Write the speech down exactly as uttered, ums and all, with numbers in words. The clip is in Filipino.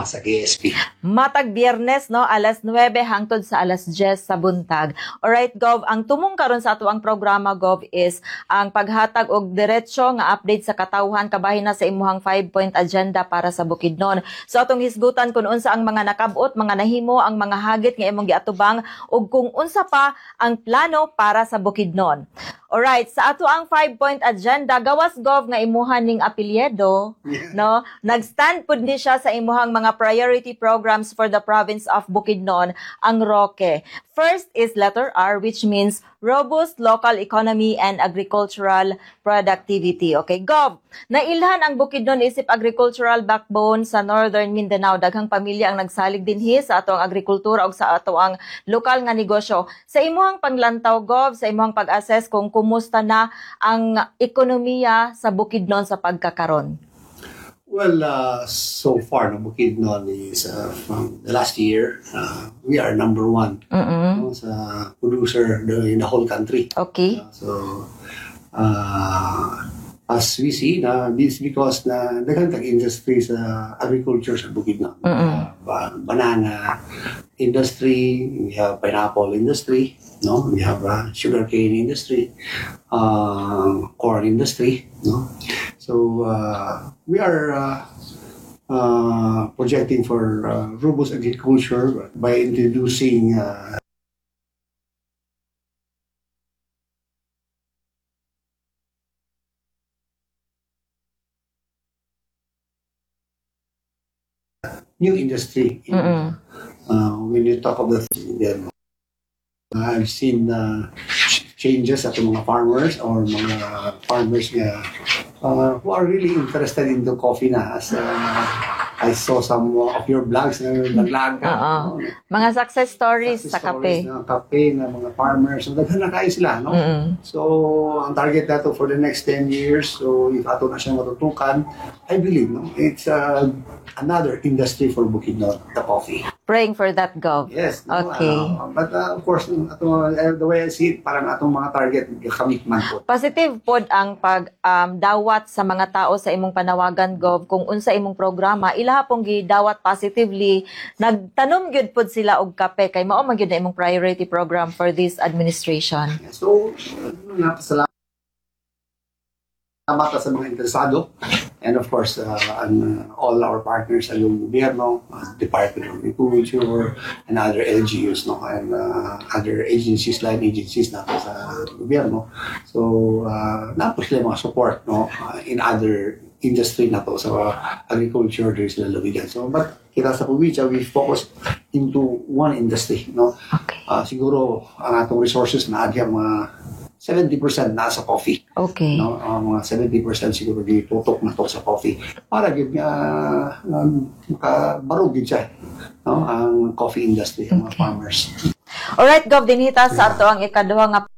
programa sa K S P. Matag Biyernes, no, alas nuwebe hangtod sa alas diyes sa buntag. Alright, Gov, ang tumong karon sa ato ang programa, Gov, is ang paghatag og diretsyo nga update sa katawhan kabahin na sa imuhang five-point agenda para sa Bukidnon. So atong hisgutan kung unsa ang mga nakabot, mga nahimo, ang mga hagit nga imong giatubang ug kung unsa pa ang plano para sa Bukidnon. Alright, sa ato ang five-point agenda, gawas, Gov, nga imuhan ning apelyido, yeah. no? Nag-stand pud ni siya sa imuhang mga priority programs for the province of Bukidnon, ang ROCE. First is letter R, which means robust local economy and agricultural productivity. Okay, Gov, nailhan ang Bukidnon isip agricultural backbone sa Northern Mindanao. Daghang pamilya ang nagsalig dinhi sa ato ang agrikultura o sa ato ang lokal nga negosyo. Sa imuhang panglantaw, Gov, sa imuhang pag-assess kung kumusta na ang ekonomiya sa Bukidnon sa pagkakaron? Well, uh, so far, no, Bukidnon is, uh, from the last year, uh, we are number one no, sa producer in the whole country. Okay. Uh, so, uh, as we see, na this because na daghang industry sa agriculture sa Bukidnon. Uh, banana industry, we have pineapple industry, no, we have uh, sugarcane industry, uh, corn industry, no. So uh, we are uh, uh, projecting for uh, robust agriculture by introducing uh, new industry. In, uh, when you talk of the them, I've seen uh, changes at mga farmers or mga farmers nga uh, who are really interested in the coffee na. As uh, I saw some of your blogs na naglag ka. Uh-uh. No? Mga success stories success sa kape. Na kape na mga farmers. So, daghan na kayo sila. No? Mm-mm. So, ang target nato for the next ten years, so if ato na siyang matutukan, I believe no, it's uh, another industry for Bukidnon, the coffee. Praying for that, Gov. Yes. No, okay. Uh, but uh, of course, ato, uh, the way I see it, parang atong mga target, commitment po. Positive pod ang pag um, dawat sa mga tao sa imong panawagan, Gov, kung unsa imong programa, ilaha pong gidawat positively, nagtanom gyud pod sila og kape, kay mao man gyud na imong priority program for this administration. So, napasalamat sa mga interesado. And of course, uh, and, uh, all our partners sa yung gobyerno, uh, Department of Agriculture, and other L G Us, no, and uh, other agencies, line agencies na sa gobyerno. So, uh, napos sila mga support no, uh, in other industry na to sa uh, agriculture, there is lalawigan. So, but kita sa probinsya, we focus into one industry. No? Okay. Uh, siguro, ang atong resources na adya mga seventy percent nasa coffee. Okay. No, uh, mga seventy percent siguro di tutok na to sa coffee. Para gid nga uh, um, makabarog gid siya, no, ang coffee industry, okay. Mga farmers. Alright, Gov, dinhita sa ato ang ikaduha nga